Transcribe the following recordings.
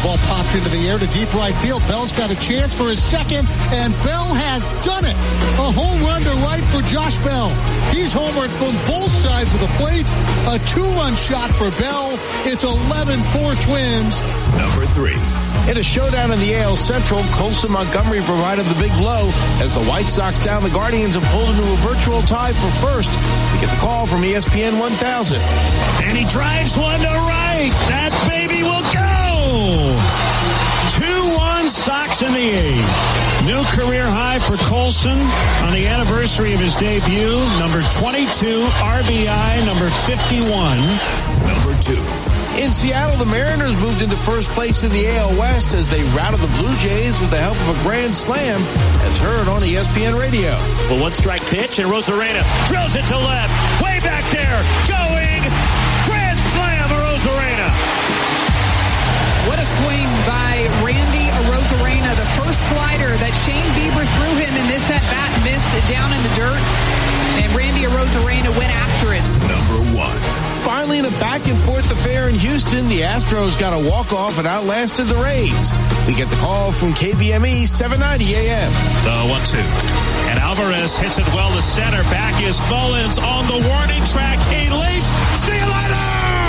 Ball popped into the air to deep right field. Bell's got a chance for his second, and Bell has done it. A home run to right for Josh Bell. He's homered from both sides of the plate. A 2-run shot for Bell. It's 11-4 Twins. Number 3. In a showdown in the AL Central, Colson Montgomery provided the big blow as the White Sox down the Guardians and pulled into a virtual tie for first. We get the call from ESPN 1000. And he drives one to right. That baby will go. 2-1 Sox in the 8th. New career high for Colson on the anniversary of his debut. Number 22 RBI, number 51. Number 2. In Seattle, the Mariners moved into first place in the AL West as they routed the Blue Jays with the help of a grand slam, as heard on ESPN Radio. The one-strike pitch, and Arozarena drills it to left. Way back there, going. Grand slam, Arozarena. What a swing by Randy Arozarena. The first slider that Shane Bieber threw him in this at-bat missed down in the dirt, and Randy Arozarena went after it. Number 1. Finally, in a back-and-forth affair in Houston, the Astros got a walk-off and outlasted the Rays. We get the call from KBME 790 AM. The 1-2. And Alvarez hits it well to center. Back is Mullins on the warning track. He leaps. See you later!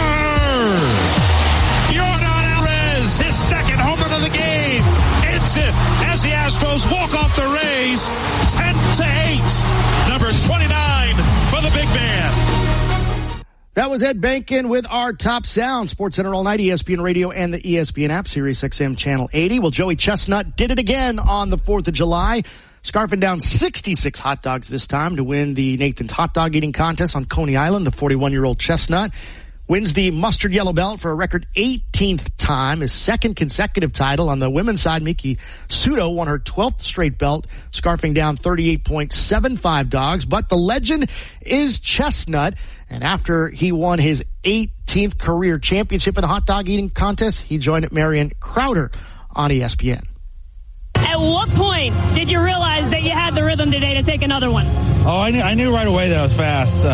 Yordan Alvarez, his second home run of the game. Ends it as the Astros walk off the Rays. 10-8. Number 29 for the big man. That was Ed Bankin with our Top Sound. Sports Center all night, ESPN Radio and the ESPN app, Sirius XM Channel 80. Well, Joey Chestnut did it again on the 4th of July, scarfing down 66 hot dogs this time to win the Nathan's Hot Dog Eating Contest on Coney Island. The 41-year-old Chestnut wins the mustard yellow belt for a record 18th time, his second consecutive title. On the women's side, Miki Sudo won her 12th straight belt, scarfing down 38.75 dogs. But the legend is Chestnut, and after he won his 18th career championship in the hot dog eating contest, he joined Marion Crowder on ESPN. At what point did you realize that you had the rhythm today to take another one? Oh, I knew right away that I was fast.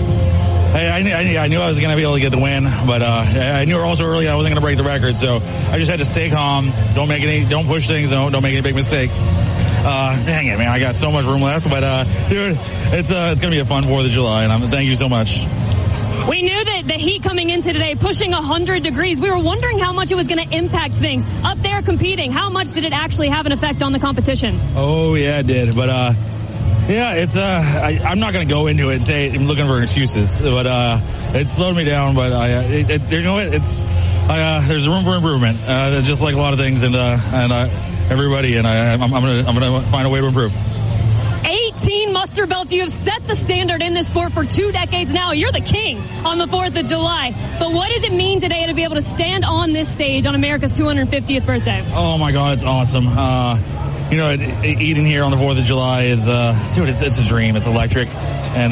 I knew I was going to be able to get the win, but I knew also early I wasn't going to break the record, so I just had to stay calm, don't push things, don't make any big mistakes. Dang it, man, I got so much room left, but dude, it's going to be a fun 4th of July, and thank you so much. We knew that the heat coming into today, pushing 100 degrees, we were wondering how much it was going to impact things. Up there competing, how much did it actually have an effect on the competition? Oh, yeah, it did, but yeah, it's I'm not going to go into it and say I'm looking for excuses, but it slowed me down. But you know what? There's room for improvement, just like a lot of things, and everybody, and I'm gonna find a way to improve. 18 muster belts. You have set the standard in this sport for 2 decades now. You're the king on the 4th of July. But what does it mean today to be able to stand on this stage on America's 250th birthday? Oh my God, it's awesome. You know, eating here on the 4th of July is, dude, it's a dream. It's electric. And,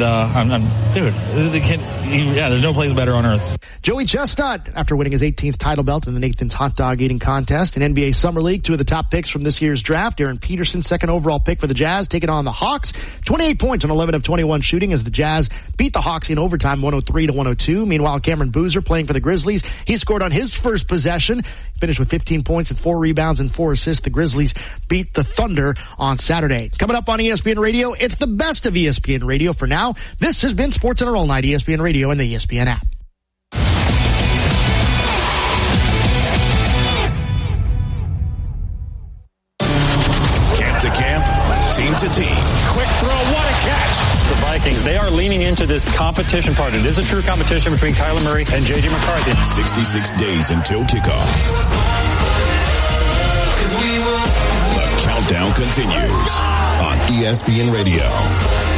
there's no place better on earth. Joey Chestnut, after winning his 18th title belt in the Nathan's Hot Dog Eating Contest. In NBA Summer League, 2 of the top picks from this year's draft. Aaron Peterson, second overall pick for the Jazz, taking on the Hawks. 28 points on 11 of 21 shooting as the Jazz beat the Hawks in overtime 103-102. Meanwhile, Cameron Boozer playing for the Grizzlies. He scored on his first possession. Finished with 15 points and 4 rebounds and 4 assists. The Grizzlies beat the Thunder on Saturday. Coming up on ESPN Radio, it's the best of ESPN Radio for now. This has been Sports Center All Night, ESPN Radio and the ESPN app. Camp to camp, team to team. Quick throw, what a catch. The Vikings, they are leaning into this competition part. It is a true competition between Kyler Murray and J.J. McCarthy. 66 days until kickoff. The countdown continues on ESPN Radio.